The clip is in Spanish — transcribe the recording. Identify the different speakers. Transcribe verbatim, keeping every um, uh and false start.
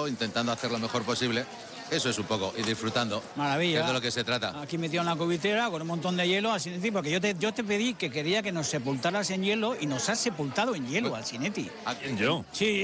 Speaker 1: trabajando, intentando hacer lo mejor posible. Eso es un poco, y disfrutando.
Speaker 2: Maravilla.
Speaker 1: Que es de lo que se trata.
Speaker 2: Aquí metido en la cubitera con un montón de hielo, Alcinetti, porque yo te, yo te pedí que quería que nos sepultaras en hielo y nos has sepultado en hielo, Alcinetti.
Speaker 1: ¿A
Speaker 3: ¿Quién, yo?
Speaker 2: Sí.